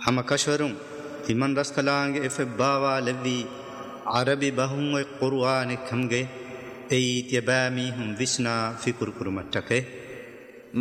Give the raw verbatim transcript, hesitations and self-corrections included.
هم كشورم تمن رسكلانج إف باوا لذي عربي بهم قرآن كمجة أي تبامي هم وشنا في كركرمتك